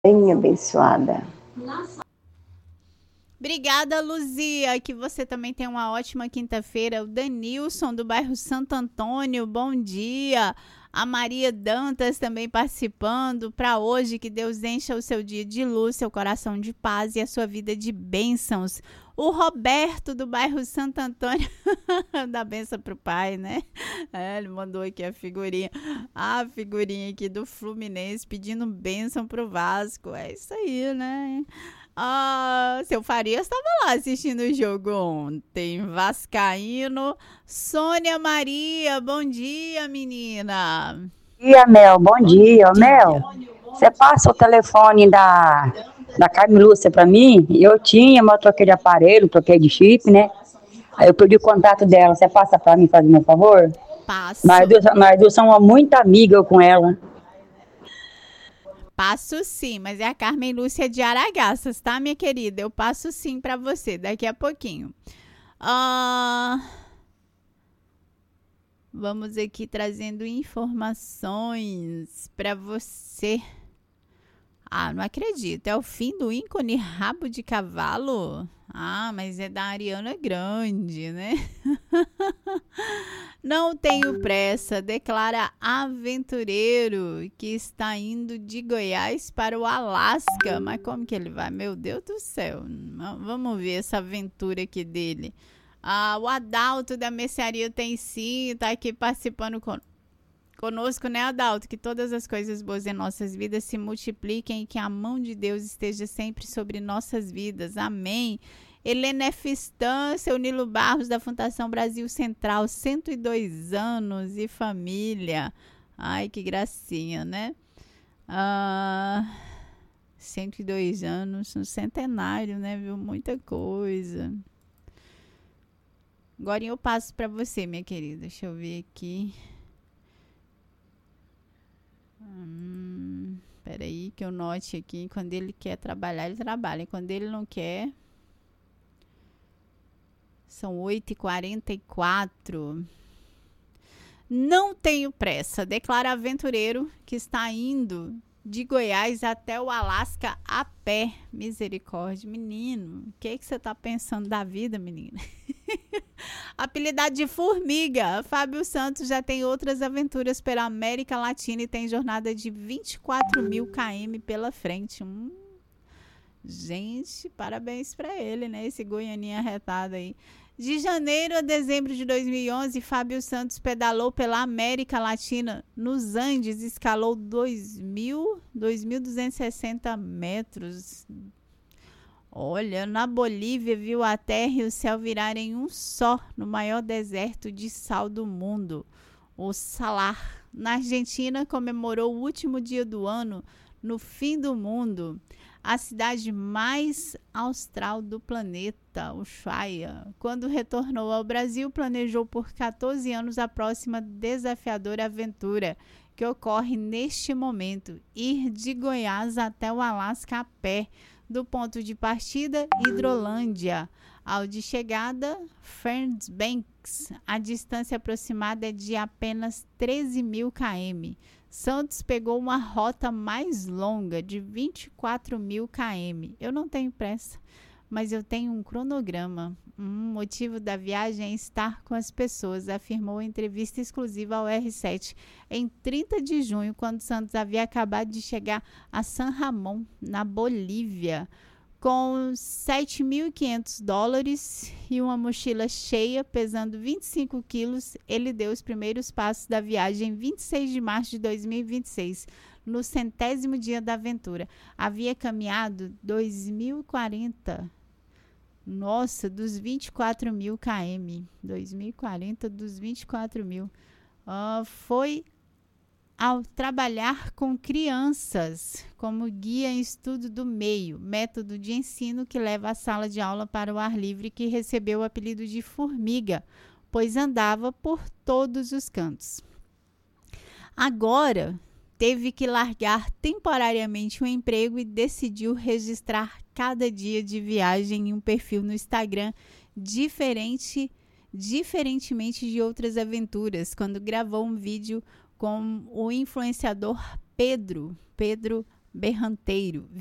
Bem abençoada. Obrigada, Luzia, que você também tem uma ótima quinta-feira. O Danilson, do bairro Santo Antônio, bom dia. A Maria Dantas também participando. Para hoje, que Deus encha o seu dia de luz, seu coração de paz e a sua vida de bênçãos. O Roberto, do bairro Santo Antônio, dá benção pro pai, né? Ele mandou aqui a figurinha aqui do Fluminense pedindo bênção pro Vasco. É isso aí, né? Seu Farias estava lá assistindo o jogo ontem. Vascaíno. Sônia Maria, bom dia, menina. Bom dia, Mel. Bom Bom dia. Mel, dia. você passa o telefone da Carmen Lúcia para mim? Eu tinha, mas eu troquei de aparelho, troquei de chip, né? Aí eu perdi o contato dela. Você passa para mim, faz meu favor? Passo. Nós duas somos muito amigas com ela. Passo sim, mas é a Carmen Lúcia de Aragaças, tá, minha querida? Eu passo sim para você daqui a pouquinho. Vamos aqui trazendo informações para você. Não acredito. É o fim do ícone rabo de cavalo? Mas é da Ariana Grande, né? Não tenho pressa, declara aventureiro que está indo de Goiás para o Alasca. Mas como que ele vai? Meu Deus do céu. Vamos ver essa aventura aqui dele. O Adalto da Mercearia Tem Sim está aqui participando conosco, né, Adalto? Que todas as coisas boas em nossas vidas se multipliquem e que a mão de Deus esteja sempre sobre nossas vidas. Amém. Helena F. Stan, seu Nilo Barros, da Fundação Brasil Central, 102 anos e família. Ai, que gracinha, né? 102 anos, um centenário, né? Viu muita coisa. Agora eu passo para você, minha querida. Deixa eu ver aqui. Peraí, que eu note aqui. Quando ele quer trabalhar, ele trabalha. E quando ele não quer... São 8h44. Não tenho pressa, declara aventureiro que está indo de Goiás até o Alasca a pé. Misericórdia. Menino, o que você está pensando da vida, menina? Apelidado de Formiga, Fábio Santos já tem outras aventuras pela América Latina e tem jornada de 24.000 km pela frente. Gente, parabéns para ele, né? Esse goianinho arretado aí. De janeiro a dezembro de 2011, Fábio Santos pedalou pela América Latina. Nos Andes, escalou 2.260 metros. Olha, na Bolívia, viu a terra e o céu virarem um só no maior deserto de sal do mundo, o Salar. Na Argentina, comemorou o último dia do ano no fim do mundo. A cidade mais austral do planeta, Ushuaia. Quando retornou ao Brasil, planejou por 14 anos a próxima desafiadora aventura, que ocorre neste momento, ir de Goiás até o Alasca a pé, do ponto de partida, Hidrolândia, ao de chegada, Fairbanks. A distância aproximada é de apenas 13.000 km. Santos pegou uma rota mais longa, de 24.000 km. Eu não tenho pressa, mas eu tenho um cronograma. O motivo da viagem é estar com as pessoas, afirmou em entrevista exclusiva ao R7 em 30 de junho, quando Santos havia acabado de chegar a San Ramon, na Bolívia. Com $7.500 e uma mochila cheia, pesando 25 quilos, ele deu os primeiros passos da viagem em 26 de março de 2026, no 100º dia da aventura. Havia caminhado 2.040. Nossa, dos 24.000 km. 2040 dos 24.000. Foi ao trabalhar com crianças como guia em estudo do meio, método de ensino que leva a sala de aula para o ar livre, que recebeu o apelido de Formiga, pois andava por todos os cantos. Agora, teve que largar temporariamente o emprego e decidiu registrar cada dia de viagem em um perfil no Instagram diferentemente de outras aventuras, quando gravou um vídeo com o influenciador Pedro berranteiro.